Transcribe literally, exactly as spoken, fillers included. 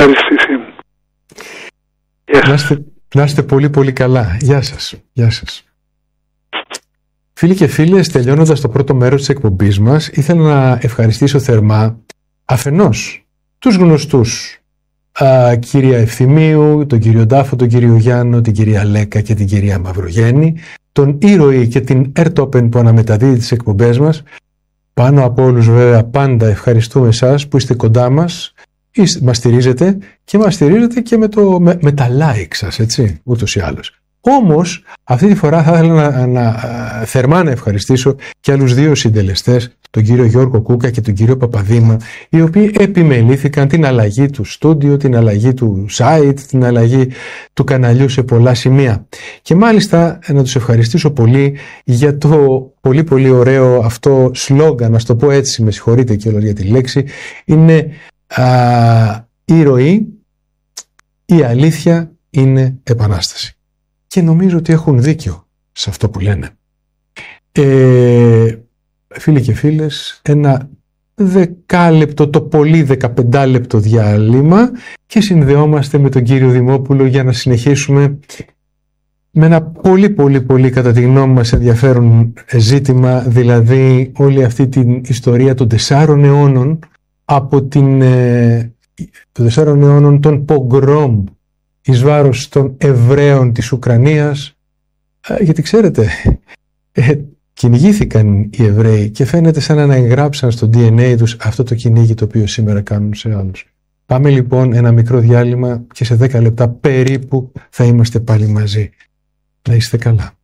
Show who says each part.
Speaker 1: ευχαριστήσή μου.
Speaker 2: Να είστε, να είστε πολύ πολύ καλά. Γεια σας. Γεια σας. Φίλοι και φίλες, τελειώνοντας το πρώτο μέρος της εκπομπής μας, ήθελα να ευχαριστήσω θερμά αφενός τους γνωστούς, α, κυρία Ευθυμίου, τον κύριο Ντάφο, τον κύριο Γιάννο, την κυρία Λέκα και την κυρία Μαυρογέννη, τον Ήρωη και την Ερτόπεν που αναμεταδίδει τις εκπομπές μας. Πάνω από όλους βέβαια πάντα ευχαριστούμε εσάς που είστε κοντά μας, μας στηρίζετε και μας στηρίζετε και με, το, με, με τα like σας, έτσι, ούτως ή άλλως. Όμως, αυτή τη φορά θα ήθελα να, να, θερμά να ευχαριστήσω και άλλους δύο συντελεστές, τον κύριο Γιώργο Κούκα και τον κύριο Παπαδήμα, οι οποίοι επιμελήθηκαν την αλλαγή του στούντιο, την αλλαγή του site, την αλλαγή του καναλιού σε πολλά σημεία. Και μάλιστα να τους ευχαριστήσω πολύ για το πολύ πολύ ωραίο αυτό σλόγγαν, να το πω έτσι, με συγχωρείτε κιόλας για τη λέξη, είναι α, «Ήρωη, η αλήθεια είναι επανάσταση». Και νομίζω ότι έχουν δίκιο σε αυτό που λένε. Ε, φίλοι και φίλες, ένα δεκάλεπτο, το πολύ δεκαπεντάλεπτο διάλειμμα και συνδεόμαστε με τον κύριο Δημόπουλο για να συνεχίσουμε με ένα πολύ πολύ πολύ κατά τη γνώμη μας ενδιαφέρον ζήτημα, δηλαδή όλη αυτή την ιστορία των τεσσάρων αιώνων από την, ε, των τεσσάρων αιώνων των πογκρόμ εις βάρος των Εβραίων της Ουκρανίας, γιατί ξέρετε, ε, κυνηγήθηκαν οι Εβραίοι και φαίνεται σαν να εγγράψαν στο ντι εν έι τους αυτό το κυνήγι το οποίο σήμερα κάνουν σε άλλους. Πάμε λοιπόν ένα μικρό διάλειμμα και σε δέκα λεπτά περίπου θα είμαστε πάλι μαζί. Να είστε καλά.